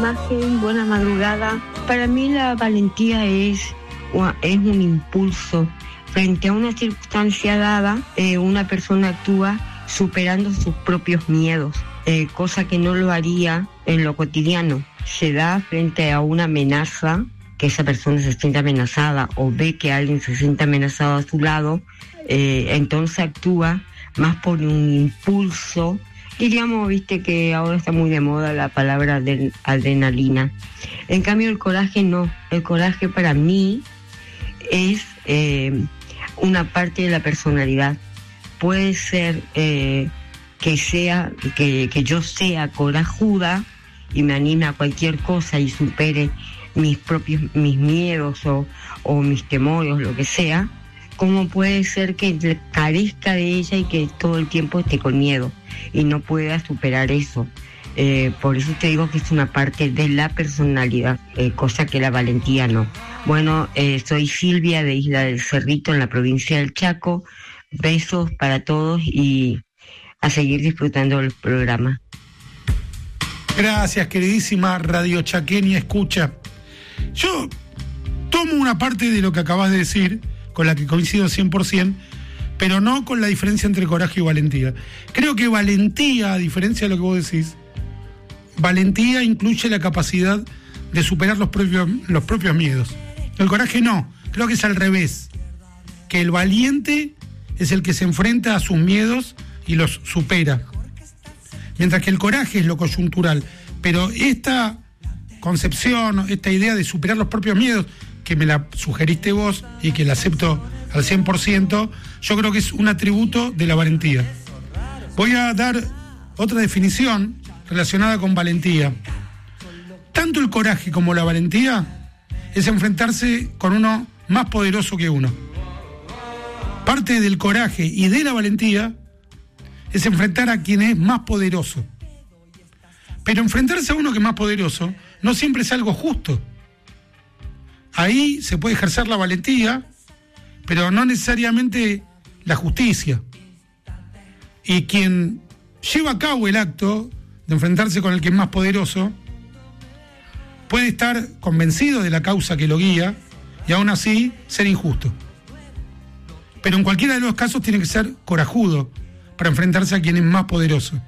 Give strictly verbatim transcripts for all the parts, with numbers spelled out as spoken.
imagen, buena madrugada. Para mí la valentía es, es un impulso. Frente a una circunstancia dada, eh, una persona actúa superando sus propios miedos, eh, cosa que no lo haría en lo cotidiano. Se da frente a una amenaza, que esa persona se siente amenazada o ve que alguien se siente amenazado a su lado, eh, entonces actúa más por un impulso. Diríamos, viste, que ahora está muy de moda la palabra de adrenalina. En cambio, el coraje no. El coraje para mí es eh, una parte de la personalidad. Puede ser eh, que sea, que, que yo sea corajuda y me anime a cualquier cosa y supere mis propios, mis miedos o, o mis temores, lo que sea, como puede ser que carezca de ella y que todo el tiempo esté con miedo y no pueda superar eso. Eh, por eso te digo que es una parte de la personalidad, eh, cosa que la valentía no. Bueno, eh, soy Silvia de Isla del Cerrito, en la provincia del Chaco. Besos para todos y a seguir disfrutando del programa. Gracias, queridísima Radio Chaqueña Escucha. Yo tomo una parte de lo que acabas de decir, con la que coincido cien por ciento, pero no con la diferencia entre coraje y valentía. Creo que valentía, a diferencia de lo que vos decís, valentía incluye la capacidad de superar los propios, los propios miedos. El coraje no, creo que es al revés, que el valiente es el que se enfrenta a sus miedos y los supera, mientras que el coraje es lo coyuntural. Pero esta concepción, esta idea de superar los propios miedos, que me la sugeriste vos y que la acepto al cien por ciento, yo creo que es un atributo de la valentía. Voy a dar otra definición relacionada con valentía. Tanto el coraje como la valentía es enfrentarse con uno más poderoso que uno. Parte del coraje y de la valentía es enfrentar a quien es más poderoso. Pero enfrentarse a uno que es más poderoso no siempre es algo justo. Ahí se puede ejercer la valentía, pero no necesariamente la justicia. Y quien lleva a cabo el acto de enfrentarse con el que es más poderoso puede estar convencido de la causa que lo guía y aún así ser injusto. Pero en cualquiera de los casos tiene que ser corajudo para enfrentarse a quien es más poderoso.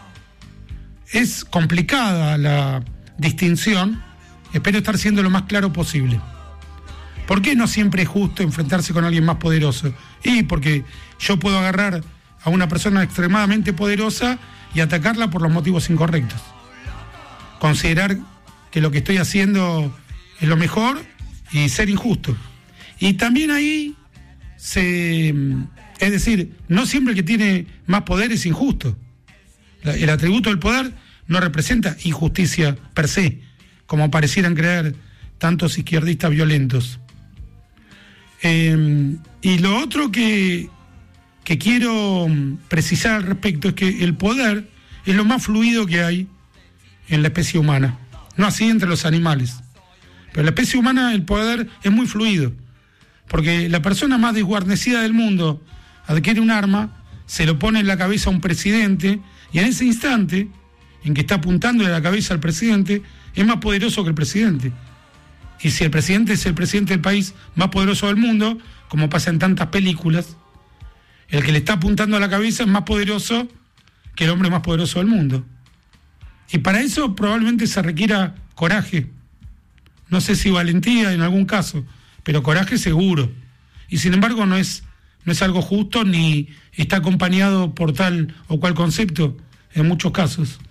Es complicada la distinción, espero estar siendo lo más claro posible. ¿Por qué no siempre es justo enfrentarse con alguien más poderoso? Y porque yo puedo agarrar a una persona extremadamente poderosa y atacarla por los motivos incorrectos. Considerar que lo que estoy haciendo es lo mejor y ser injusto. Y también ahí se... Es decir, no siempre el que tiene más poder es injusto. El atributo del poder no representa injusticia per se, como parecieran creer tantos izquierdistas violentos. Eh, y lo otro que, que quiero precisar al respecto es que el poder es lo más fluido que hay en la especie humana, no así entre los animales. Pero en la especie humana el poder es muy fluido, porque la persona más desguarnecida del mundo adquiere un arma, se lo pone en la cabeza a un presidente, y en ese instante en que está apuntando de la cabeza al presidente, es más poderoso que el presidente. Y si el presidente es el presidente del país más poderoso del mundo, como pasa en tantas películas, el que le está apuntando a la cabeza es más poderoso que el hombre más poderoso del mundo. Y para eso probablemente se requiera coraje. No sé si valentía en algún caso, pero coraje seguro. Y sin embargo no es, no es algo justo ni está acompañado por tal o cual concepto en muchos casos.